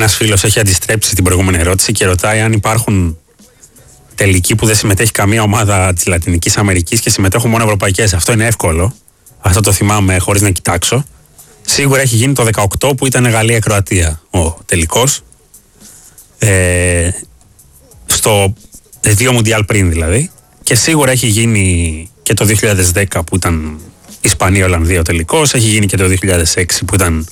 Ένας φίλος έχει αντιστρέψει την προηγούμενη ερώτηση και ρωτάει αν υπάρχουν τελικοί που δεν συμμετέχει καμία ομάδα της Λατινικής Αμερικής και συμμετέχουν μόνο ευρωπαϊκές. Αυτό είναι εύκολο. Αυτό το θυμάμαι χωρίς να κοιτάξω. Σίγουρα έχει γίνει το 18 που ήταν Γαλλία-Κροατία ο τελικός. Στο 2 Μουντιάλ πριν δηλαδή. Και σίγουρα έχει γίνει και το 2010 που ήταν Ισπανία-Ολλανδία ο τελικός. Έχει γίνει και το 2006 που ήταν